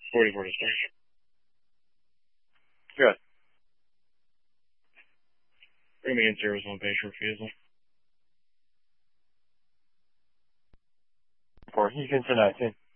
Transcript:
44 dispatch. Good. Bring me in service on patient refusal. For Houston to 19.